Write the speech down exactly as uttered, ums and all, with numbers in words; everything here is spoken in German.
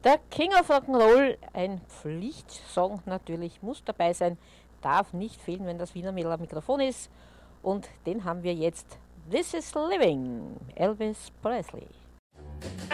Der King of Rock'n'Roll, ein Pflichtsong natürlich, muss dabei sein, darf nicht fehlen, wenn das Wiener Mädel am Mikrofon ist. Und den haben wir jetzt. This is Living, Elvis Presley.